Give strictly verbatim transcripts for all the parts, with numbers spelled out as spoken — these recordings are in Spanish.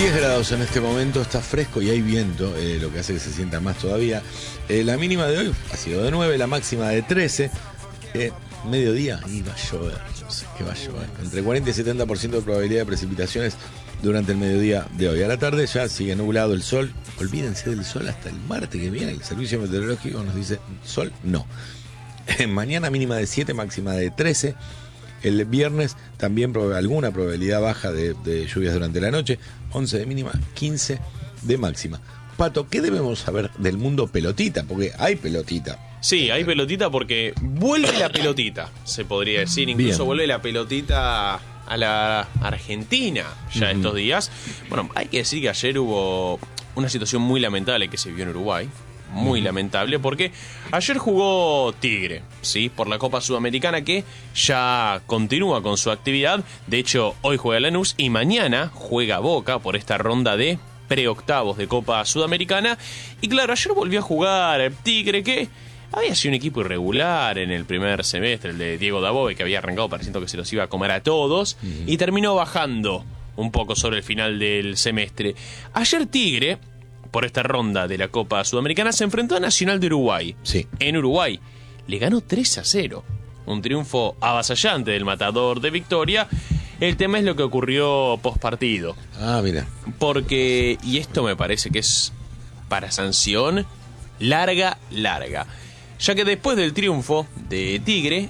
diez grados en este momento, está fresco y hay viento, eh, lo que hace que se sienta más todavía. Eh, la mínima de hoy ha sido de nueve, la máxima de trece. Eh, mediodía y va a llover, no sé qué va a llover. Entre cuarenta y setenta por ciento de probabilidad de precipitaciones durante el mediodía de hoy. A la tarde ya sigue nublado el sol. Olvídense del sol hasta el martes que viene. El servicio meteorológico nos dice sol, no. Eh, mañana mínima de siete, máxima de trece. El viernes también prob- alguna probabilidad baja de, de lluvias durante la noche. once de mínima, quince de máxima. Pato, ¿qué debemos saber del mundo pelotita? Porque hay pelotita. Sí, hay pelotita porque vuelve la pelotita, se podría decir. Incluso Bien. vuelve la pelotita a la Argentina ya uh-huh. estos días. Bueno, hay que decir que ayer hubo una situación muy lamentable que se vivió en Uruguay. Muy uh-huh. lamentable porque ayer jugó Tigre, ¿sí? Por la Copa Sudamericana, que ya continúa con su actividad. De hecho, hoy juega Lanús y mañana juega Boca por esta ronda de preoctavos de Copa Sudamericana. Y claro, ayer volvió a jugar Tigre, que había sido un equipo irregular en el primer semestre, el de Diego Dabove, que había arrancado pareciendo que se los iba a comer a todos, uh-huh. y terminó bajando un poco sobre el final del semestre. Ayer Tigre, por esta ronda de la Copa Sudamericana, se enfrentó a Nacional de Uruguay. Sí. En Uruguay. Le ganó tres a cero. Un triunfo avasallante del matador de Victoria. El tema es lo que ocurrió postpartido. Ah, mira. Porque, y esto me parece que es para sanción larga, larga. Ya que después del triunfo de Tigre,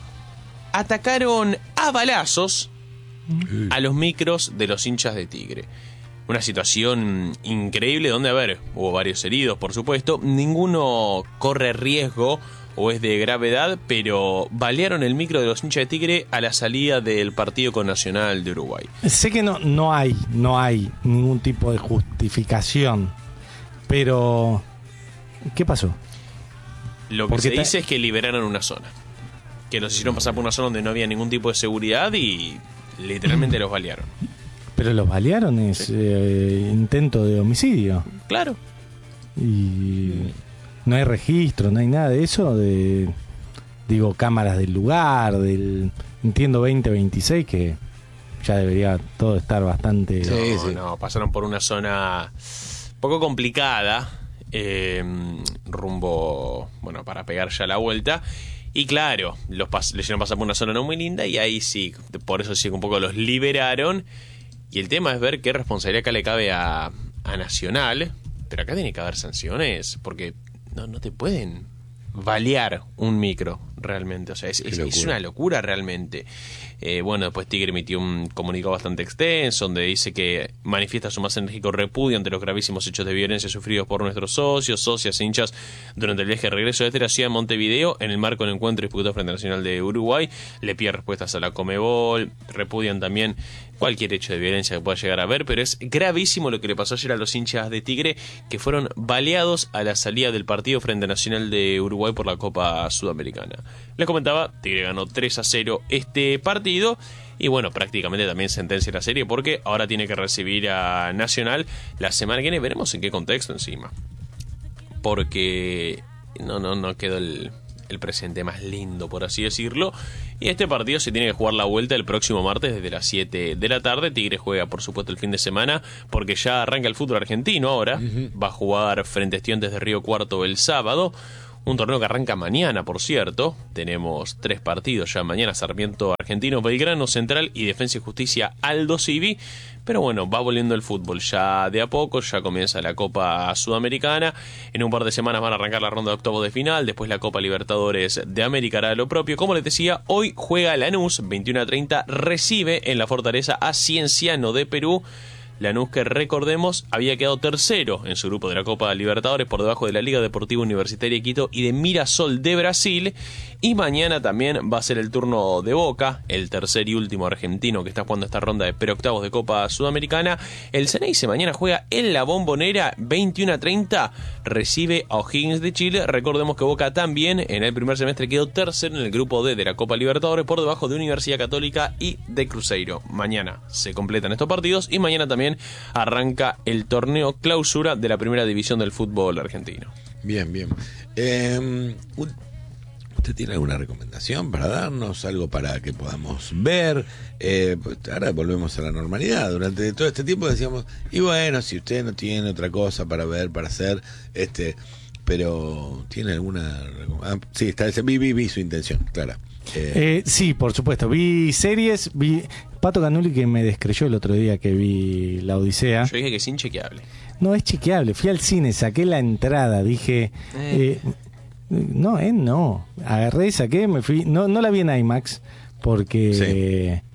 atacaron a balazos a los micros de los hinchas de Tigre. Una situación increíble donde, a ver, hubo varios heridos, por supuesto. Ninguno corre riesgo o es de gravedad, pero balearon el micro de los hinchas de Tigre a la salida del partido con Nacional de Uruguay. Sé que no, no hay, no hay ningún tipo de justificación, pero ¿qué pasó? Lo que Porque se te... dice es que liberaron una zona. Que los hicieron pasar por una zona donde no había ningún tipo de seguridad y literalmente los balearon. Pero los balearon es sí. eh, intento de homicidio. Claro. Y no hay registro, no hay nada de eso, de digo, cámaras del lugar, del entiendo veinte veintiséis, que ya debería todo estar bastante... Sí, no, sí. no, pasaron por una zona poco complicada, eh, rumbo, bueno, para pegar ya la vuelta. Y claro, los pas- le hicieron pasar por una zona no muy linda y ahí sí, por eso sí que un poco los liberaron. Y el tema es ver qué responsabilidad acá le cabe a, a Nacional. Pero acá tiene que haber sanciones, porque no, no te pueden balear un micro realmente. O sea, es, es, es una locura realmente. Eh, bueno, después Tigre emitió un comunicado bastante extenso donde dice que manifiesta su más enérgico repudio ante los gravísimos hechos de violencia sufridos por nuestros socios, socias e hinchas durante el viaje de regreso desde la ciudad de Montevideo en el marco del encuentro disputado frente al Nacional de Uruguay. Le pide respuestas a la Conmebol, repudian también cualquier hecho de violencia que pueda llegar a haber, pero es gravísimo lo que le pasó ayer a los hinchas de Tigre, que fueron baleados a la salida del partido frente al Nacional de Uruguay por la Copa Sudamericana. Les comentaba, Tigre ganó tres a cero este partido y bueno, prácticamente también sentencia la serie porque ahora tiene que recibir a Nacional la semana que viene. Veremos en qué contexto encima, porque no, no, no quedó el... el presente más lindo, por así decirlo. Y este partido se tiene que jugar la vuelta el próximo martes desde las siete de la tarde. Tigre juega, por supuesto, el fin de semana, porque ya arranca el fútbol argentino ahora. Uh-huh. Va a jugar frente a Estudiantes de Río Cuarto el sábado. Un torneo que arranca mañana, por cierto. Tenemos tres partidos ya mañana: Sarmiento Argentino, Belgrano Central y Defensa y Justicia Aldo Civi. Pero bueno, va volviendo el fútbol ya de a poco, ya comienza la Copa Sudamericana. En un par de semanas van a arrancar la ronda de octavos de final, después la Copa Libertadores de América hará lo propio. Como les decía, hoy juega Lanús, veintiuno a treinta, recibe en la Fortaleza a Cienciano de Perú. Lanús, que recordemos, había quedado tercero en su grupo de la Copa Libertadores por debajo de la Liga Deportiva Universitaria de Quito y de Mirasol de Brasil. Y mañana también va a ser el turno de Boca, el tercer y último argentino que está jugando esta ronda de preoctavos de Copa Sudamericana. El Ceneice mañana juega en la Bombonera, veintiuno a treinta, recibe a O'Higgins de Chile. Recordemos que Boca también en el primer semestre quedó tercero en el grupo D de la Copa Libertadores por debajo de Universidad Católica y de Cruzeiro. Mañana se completan estos partidos y mañana también arranca el torneo clausura de la primera división del fútbol argentino. Bien, bien. Eh, ¿Usted tiene alguna recomendación para darnos? ¿Algo para que podamos ver? Eh, pues ahora volvemos a la normalidad. Durante todo este tiempo decíamos, y bueno, si usted no tiene otra cosa para ver, para hacer, este, pero ¿tiene alguna...? Ah, sí, está ese, vi, vi, vi su intención, Clara. Eh, Eh, sí, por supuesto. Vi series, vi Pato Canuli, que me descreyó el otro día que vi La Odisea. Yo dije que es inchequeable. No, es chequeable. Fui al cine, saqué la entrada, dije... Eh. Eh, no, eh, no. Agarré, saqué, me fui... No, no la vi en IMAX porque Sí.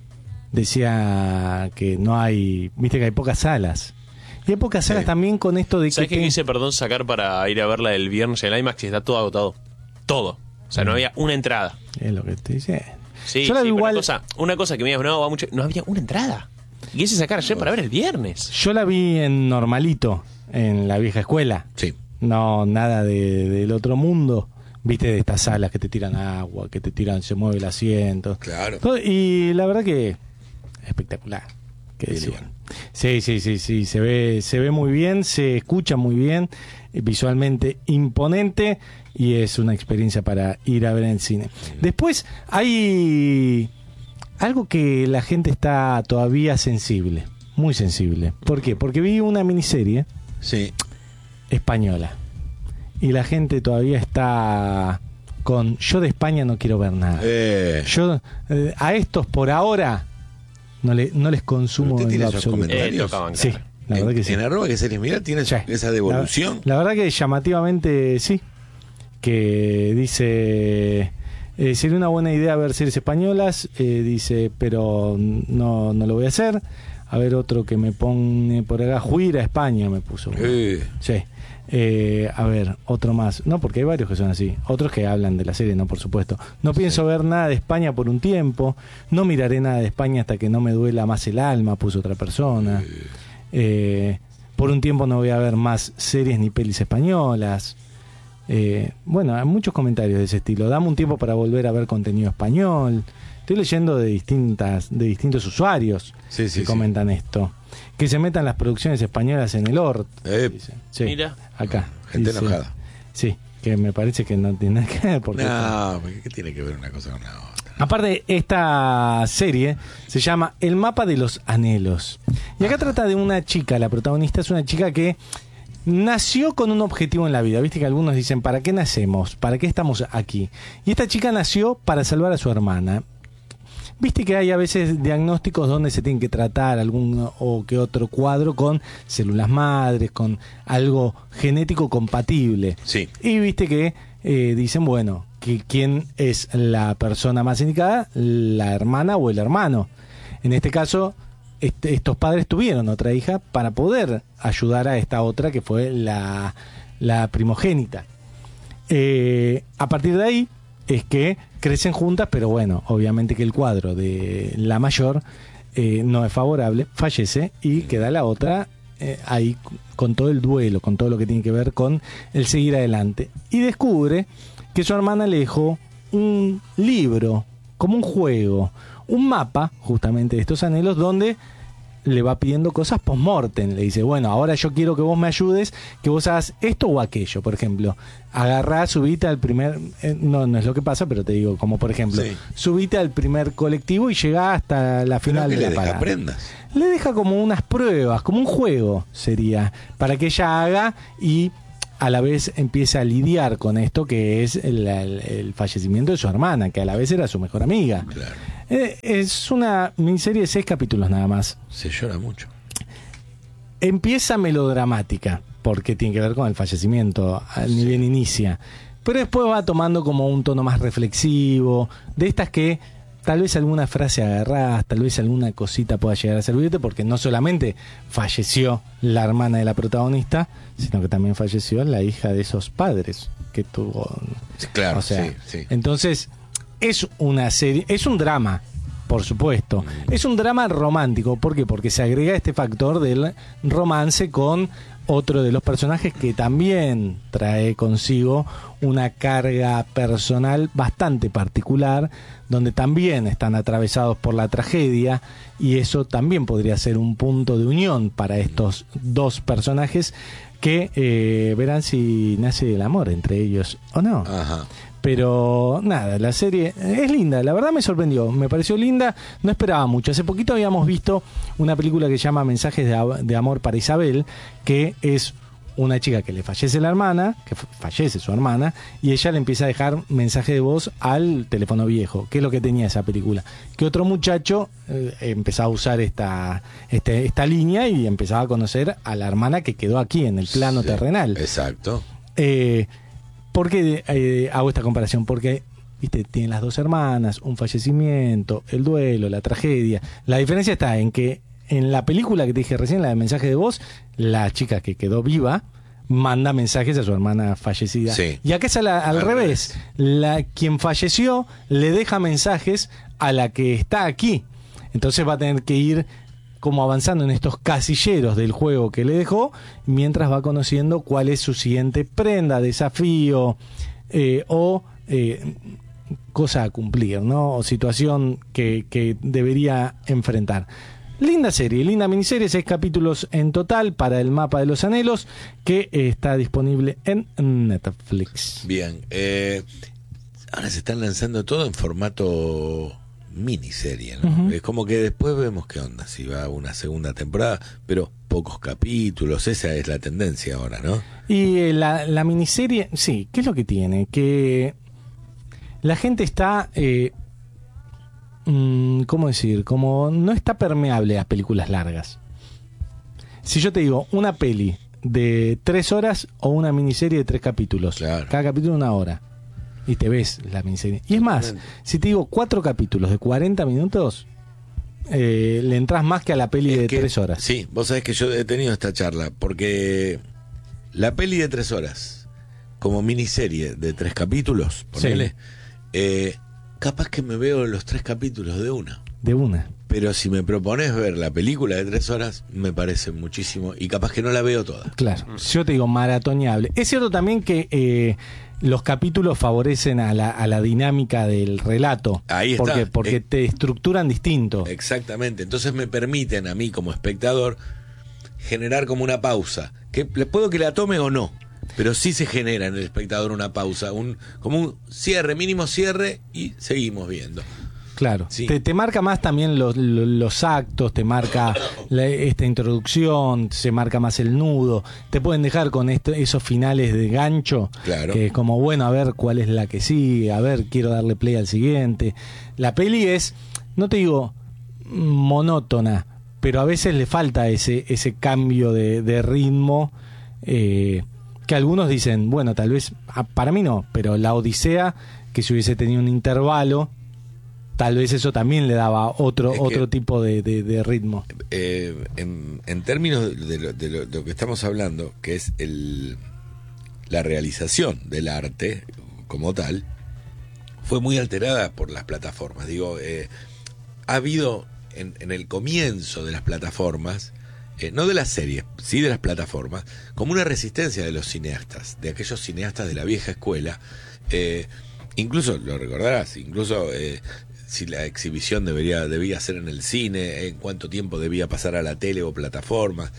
decía que no hay... Viste que hay pocas salas. Y hay pocas salas Sí. también con esto de que... ¿Sabes qué te- quise, perdón, sacar para ir a verla el viernes en el IMAX y está todo agotado? Todo. O sea, no había una entrada. Es lo que te dice. Sí, Yo la sí, vi pero igual... Una cosa, una cosa que me digas, no, va mucho, no había una entrada. Y quise sacar ayer para ver el viernes. Yo la vi en normalito, en la vieja escuela. sí. No, nada de, del otro mundo. Viste, de estas salas que te tiran agua, que te tiran, se mueve el asiento. Claro. Todo- y la verdad que espectacular. ¿Qué Bien, decir? igual. Sí, sí, sí, sí. Se ve, se ve muy bien, se escucha muy bien, eh, visualmente imponente y es una experiencia para ir a ver en el cine. Después hay algo que la gente está todavía sensible, muy sensible. ¿Por qué? Porque vi una miniserie Sí. española y la gente todavía está con yo de España no quiero ver nada. Eh, Yo eh, a estos por ahora no, le, no les consumo ¿Usted en tiene lo esos absoluto. comentarios? Eh, toca bancar. Sí, la en, verdad que sí. en arroba que series mirar tiene Sí. esa devolución. La, la verdad que llamativamente sí, que dice eh, sería una buena idea ver series españolas, eh, dice, pero no, no lo voy a hacer. A ver, otro que me pone por acá, Juira España me puso. Eh, Sí. Eh, a ver, otro más. No, porque hay varios que son así. Otros que hablan de la serie, no, por supuesto. No pienso ver nada de España por un tiempo. No miraré nada de España hasta que no me duela más el alma, puso otra persona. Eh, por un tiempo no voy a ver más series ni pelis españolas. Eh, bueno, hay muchos comentarios de ese estilo. Dame un tiempo para volver a ver contenido español. Estoy leyendo de distintas, de distintos usuarios Sí, sí, que sí. comentan esto. Que se metan las producciones españolas en el O R T. Eh, dice. Sí, Mira. acá. Gente dice. enojada. Sí, que me parece que no tiene nada que ver. Porque No, porque ¿qué tiene que ver una cosa con la otra? aparte, esta serie se llama El mapa de los anhelos. Y acá trata de una chica, la protagonista es una chica que nació con un objetivo en la vida. Viste que algunos dicen, ¿para qué nacemos? ¿Para qué estamos aquí? Y esta chica nació para salvar a su hermana. Viste que hay a veces diagnósticos donde se tienen que tratar algún o que otro cuadro con células madres, con algo genético compatible. Sí. Y viste que eh, dicen, bueno, que quién es la persona más indicada, la hermana o el hermano. En este caso, este, estos padres tuvieron otra hija para poder ayudar a esta otra que fue la, la primogénita. Eh, a partir de ahí es que crecen juntas, pero bueno, obviamente que el cuadro de la mayor eh, no es favorable, fallece y queda la otra eh, ahí con todo el duelo, con todo lo que tiene que ver con el seguir adelante. Y descubre que su hermana le dejó un libro, como un juego, un mapa justamente de estos anhelos donde le va pidiendo cosas post-mortem. Le dice, bueno, ahora yo quiero que vos me ayudes, que vos hagas esto o aquello. Por ejemplo, agarrá, subite al primer... eh, no, no es lo que pasa, pero te digo, como por ejemplo, Sí. subite al primer colectivo y llegá hasta la Pero final que de le la deja parada. prendas. Le deja como unas pruebas, como un juego sería, para que ella haga y a la vez empiece a lidiar con esto que es el, el- el fallecimiento de su hermana, que a la vez era su mejor amiga. Claro. Eh, es una miniserie de seis capítulos nada más. Se llora mucho. Empieza melodramática, porque tiene que ver con el fallecimiento, ni bien inicia. Pero después va tomando como un tono más reflexivo, de estas que tal vez alguna frase agarrás, tal vez alguna cosita pueda llegar a servirte, porque no solamente falleció la hermana de la protagonista, sino que también falleció la hija de esos padres que tuvo. Sí, claro, O sea, sí, sí. entonces es una serie, es un drama, por supuesto. Es un drama romántico, ¿por qué? Porque se agrega este factor del romance con otro de los personajes que también trae consigo una carga personal bastante particular, donde también están atravesados por la tragedia, y eso también podría ser un punto de unión para estos dos personajes que eh, verán si nace el amor entre ellos o no. Ajá. Pero nada, la serie es linda, la verdad me sorprendió, me pareció linda, no esperaba mucho. Hace poquito habíamos visto una película que se llama Mensajes de, Ab- de Amor para Isabel, que es una chica que le fallece la hermana, que f- fallece su hermana, y ella le empieza a dejar mensaje de voz al teléfono viejo. ¿Qué es lo que tenía esa película? Que otro muchacho eh, empezaba a usar esta, este, esta línea y empezaba a conocer a la hermana que quedó aquí en el plano Sí, terrenal. Exacto. Eh, ¿Por qué eh, hago esta comparación? Porque, viste, tienen las dos hermanas, un fallecimiento, el duelo, la tragedia. La diferencia está en que en la película que te dije recién, la de mensaje de voz, la chica que quedó viva manda mensajes a su hermana fallecida. Sí. Y acá es a la- al, Al revés. La, quien falleció le deja mensajes a la que está aquí. Entonces va a tener que ir como avanzando en estos casilleros del juego que le dejó, mientras va conociendo cuál es su siguiente prenda, desafío eh, o eh, cosa a cumplir, ¿no? O situación que, que debería enfrentar. Linda serie, linda miniserie, seis capítulos en total para el Mapa de los Anhelos, que eh, está disponible en Netflix. Bien. Eh, ahora se están lanzando todo en formato miniserie, ¿no? Ujú. Es como que después vemos qué onda, si va una segunda temporada, pero pocos capítulos, esa es la tendencia ahora, ¿no? Y eh, la, la miniserie, sí, ¿qué es lo que tiene? Que la gente está, eh, mm, ¿cómo decir? Como no está permeable a películas largas. Si yo te digo una peli de tres horas o una miniserie de tres capítulos, Claro. cada capítulo una hora, y te ves la miniserie. Y es más, si te digo cuatro capítulos de cuarenta minutos, eh, le entras más que a la peli Es de que- tres horas. Sí, vos sabés que yo he tenido esta charla, porque la peli de tres horas, como miniserie de tres capítulos, ponele, Sí. eh, capaz que me veo los tres capítulos de una. De una. Pero si me propones ver la película de tres horas, me parece muchísimo, y capaz que no la veo toda. Claro, yo te digo maratoneable. Es cierto también que eh, los capítulos favorecen a la, a la dinámica del relato. Ahí está. Porque, porque Eh, te estructuran distinto. Exactamente, entonces me permiten a mí como espectador generar como una pausa, que le puedo que la tome o no, pero sí se genera en el espectador una pausa, un como un cierre, mínimo cierre, y seguimos viendo. Claro. Sí. Te, te marca más también los, los, los actos, te marca la- esta introducción, se marca más el nudo. Te pueden dejar con esto, esos finales de gancho. Claro. Que es como, bueno, a ver cuál es la que sigue, a ver, quiero darle play al siguiente. La peli es, no te digo monótona, pero a veces le falta ese, ese cambio de, de ritmo. Eh, que algunos dicen, bueno, tal vez, ah, para mí no, pero la Odisea, que si hubiese tenido un intervalo, tal vez eso también le daba otro Es que- otro tipo de, de- de ritmo. Eh, en, en términos de lo, de lo- de lo que estamos hablando, que es el, la realización del arte como tal, fue muy alterada por las plataformas. Digo, eh, ha habido en, en el comienzo de las plataformas, eh, no de las series, sí de las plataformas, como una resistencia de los cineastas, de aquellos cineastas de la vieja escuela. Eh, incluso, lo recordarás, incluso eh, si la exhibición debería debía ser en el cine, en cuánto tiempo debía pasar a la tele o plataformas.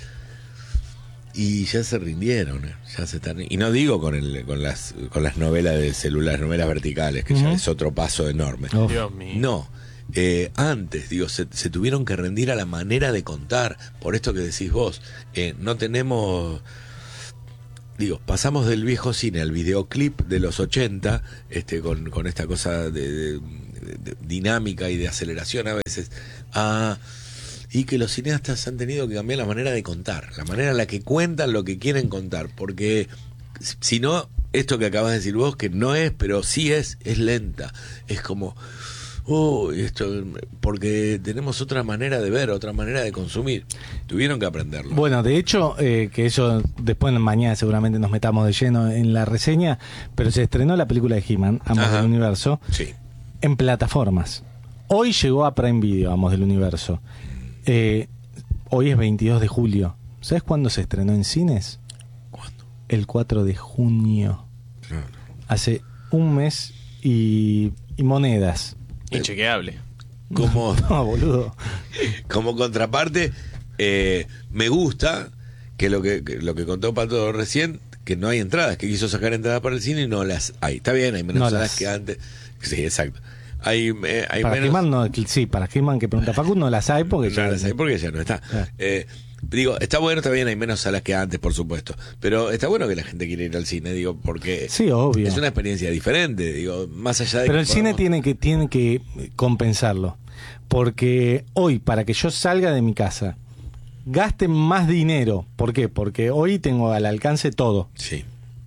Y ya se rindieron, ¿eh? Ya se están, y no digo con el, con las con las novelas de celular, novelas verticales, que ya Ujú. es otro paso enorme. Uf. Dios mío. No, eh, antes, digo, se, se tuvieron que rendir a la manera de contar, por esto que decís vos, eh, no tenemos, digo, pasamos del viejo cine al videoclip de los ochenta, este, con, con esta cosa de, de- de dinámica y de aceleración a veces, a... Y que los cineastas han tenido que cambiar la manera de contar, la manera en la que cuentan lo que quieren contar, porque si no, esto que acabas de decir vos, que no es, pero sí es, es lenta, es como, oh, esto, porque tenemos otra manera de ver, otra manera de consumir, tuvieron que aprenderlo. Bueno, de hecho, eh, que eso después mañana seguramente nos metamos de lleno en la reseña, pero se estrenó la película de He-Man, Amos Ajá. del Universo, Sí, en plataformas. Hoy llegó a Prime Video, Amos del Universo. Eh, hoy es veintidós de julio. ¿Sabes cuándo se estrenó en cines? ¿cuándo? El cuatro de junio. Claro. Hace un mes y, y monedas. Inchequeable. Como, No, boludo. como contraparte, eh, me gusta que lo que, que lo que contó Pato recién, que no hay entradas, que quiso sacar entradas para el cine y no las hay. Está bien, hay menos No salas las- que antes. Sí, exacto. Hay, eh, hay Para menos... He-Man no, sí, para He-Man que pregunta Facu no las hay porque No ya las hay porque ya no está. Claro. Eh, digo, está bueno, está bien, hay menos salas que antes, por supuesto. Pero está bueno que la gente quiera ir al cine, digo, porque Sí, obvio. es una experiencia diferente, digo, más allá de Pero que el cine podamos- tiene que, tiene que compensarlo. Porque hoy, para que yo salga de mi casa, gaste más dinero. ¿Por qué? Porque hoy tengo al alcance todo. Sí,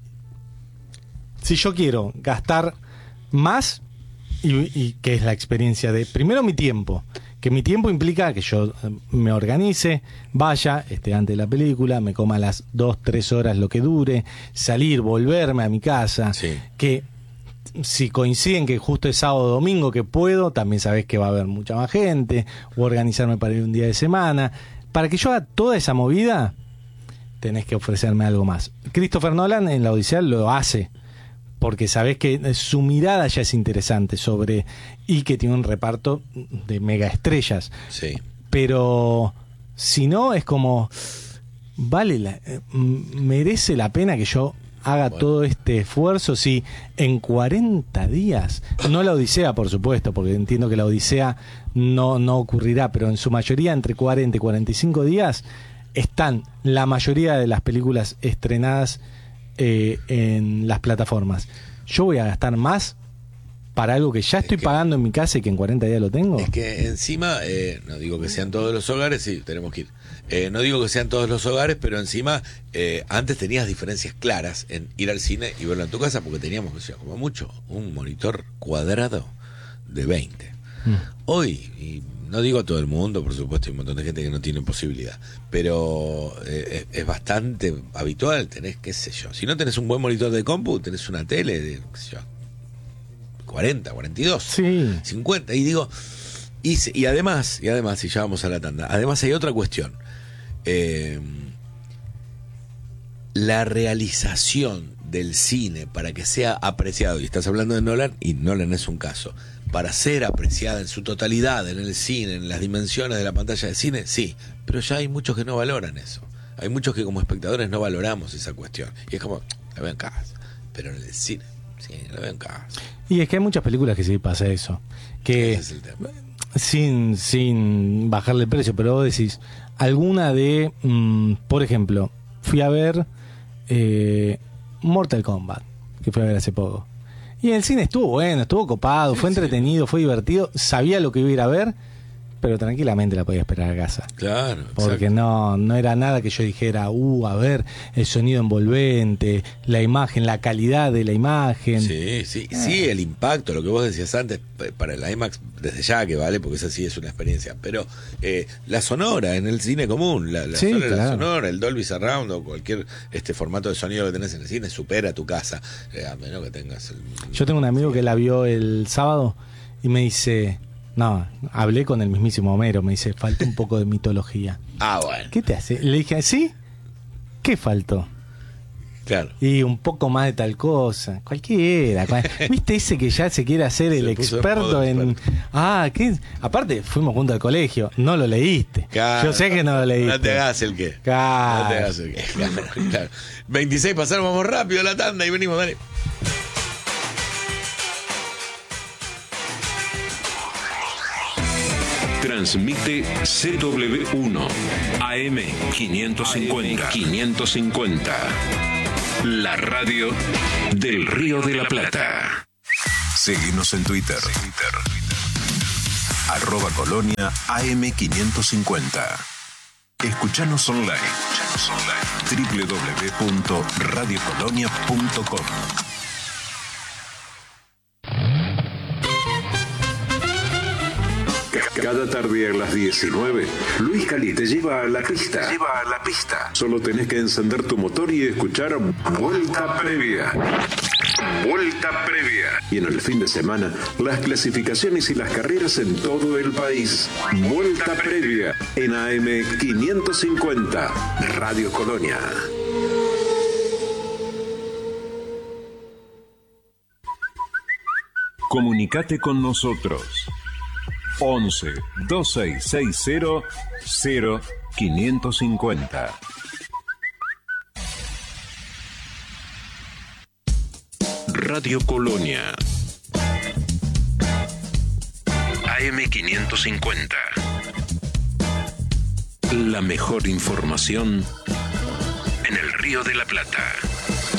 Si yo quiero gastar más, y, y que es la experiencia de, primero mi tiempo, que mi tiempo implica que yo eh, me organice, vaya, esté antes de la película, me coma las dos, tres horas lo que dure, salir, volverme a mi casa, Sí. que si coinciden que justo es sábado o domingo que puedo, también sabés que va a haber mucha más gente, o organizarme para ir un día de semana. Para que yo haga toda esa movida, tenés que ofrecerme algo más. Christopher Nolan en La Odisea lo hace, porque sabés que su mirada ya es interesante sobre, y que tiene un reparto de mega estrellas. sí. Pero si no, es como, vale la, eh, merece la pena que yo haga Bueno. todo este esfuerzo si en cuarenta días, no La Odisea por supuesto, porque entiendo que La Odisea no, no ocurrirá, pero en su mayoría entre cuarenta y cuarenta y cinco días están la mayoría de las películas estrenadas eh, en las plataformas. Yo voy a gastar más para algo que ya estoy que- pagando en mi casa y que en cuarenta días lo tengo. Es que encima, eh, no digo que sean todos los hogares, sí, tenemos que ir. Eh, no digo que sean todos los hogares, pero encima, eh, antes tenías diferencias claras en ir al cine y verlo en tu casa, porque teníamos, o sea, como mucho, un monitor cuadrado de veinte. Mm. Hoy, y no digo a todo el mundo, por supuesto, hay un montón de gente que no tiene posibilidad, pero eh, es, es bastante habitual, tenés, qué sé yo, si no tenés un buen monitor de compu, tenés una tele de, qué sé yo, cuarenta, cuarenta y dos, Sí. cincuenta, y digo, y, se- y además, y además, si ya vamos a la tanda, además hay otra cuestión, eh, la realización del cine para que sea apreciado, y estás hablando de Nolan, y Nolan es un caso, para ser apreciada en su totalidad en el cine, en las dimensiones de la pantalla de cine, sí, pero ya hay muchos que no valoran eso. Hay muchos que como espectadores no valoramos esa cuestión. Y es como, la veo en casa, pero en el cine, sí, la veo en casa. Y es que hay muchas películas que sí pasa eso. Que Ese es el tema. sin, sin bajarle el precio, pero vos decís, alguna de, mm, por ejemplo, fui a ver eh, Mortal Kombat, que fui a ver hace poco. Y el cine estuvo bueno, estuvo copado, Sí, fue sí. entretenido, fue divertido, sabía lo que iba a ir a ver, pero tranquilamente la podía esperar a casa. Claro, Porque exacto. no, no era nada que yo dijera, uh, a ver, el sonido envolvente, la imagen, la calidad de la imagen. Sí, sí, sí, el impacto, lo que vos decías antes, p- para el IMAX, desde ya que vale, porque esa sí es una experiencia, pero eh, la sonora en el cine común, la, la, Sí, sola- la claro. sonora, el Dolby Surround o cualquier este formato de sonido que tenés en el cine supera tu casa, eh, a menos que tengas el... Yo tengo un amigo que la vio el sábado y me dice, no, hablé con el mismísimo Homero, me dice, falta un poco de mitología. Ah, bueno, ¿Qué te hace? Le dije, ¿sí? ¿Qué faltó? claro. Y un poco más de tal cosa, cualquiera. cual- ¿Viste ese que ya se quiere hacer Se el puso de experto moda, en... experto. Ah, ¿qué? Aparte, fuimos juntos al colegio, no lo leíste. Claro. Yo sé que no lo leíste. No te hagas el qué. Claro. No te hagas el qué. Claro, claro. veintiséis pasaron, vamos rápido a la tanda y venimos, dale. Transmite C W uno A M quinientos cincuenta. quinientos cincuenta. La radio del Río de la Plata. Seguinos en Twitter. Arroba Colonia A M quinientos cincuenta. Escuchanos online. doble u doble u doble u punto radio colonia punto com. Cada tarde a las diecinueve, Luis Cali te lleva a la pista. Lleva a la pista. Solo tenés que encender tu motor y escuchar Vuelta Previa. Vuelta Previa. Y en el fin de semana, las clasificaciones y las carreras en todo el país. Vuelta Previa en A M quinientos cincuenta, Radio Colonia. Comunicate con nosotros. once veintiséis sesenta cero quinientos cincuenta. Radio Colonia. A M quinientos cincuenta. La mejor información en el Río de la Plata.